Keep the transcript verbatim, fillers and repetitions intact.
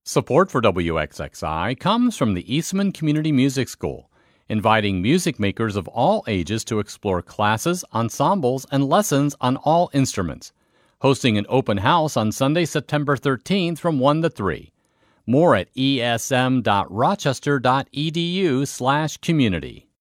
Support for W X X I comes from the Eastman Community Music School, inviting music makers of all ages to explore classes, ensembles, and lessons on all instruments. Hosting an open house on Sunday, September thirteenth from one to three. More at esm.rochester.edu slash community.